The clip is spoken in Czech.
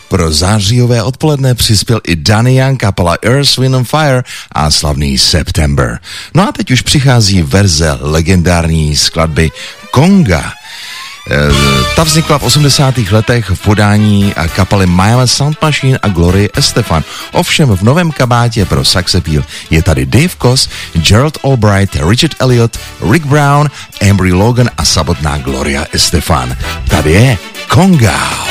Pro zářijové odpoledne přispěl i Danny Young, kapela Earth, Wind and Fire a slavný September. No a teď už přichází verze legendární skladby Conga. Ta vznikla v 80. letech v podání kapely Miami Sound Machine a Glorie Estefan. Ovšem v novém kabátě pro Saxapeel je tady Dave Koz, Gerald Albright, Richard Elliot, Rick Brown, Ambry Logan a samotná Gloria Estefan. Tady je Conga.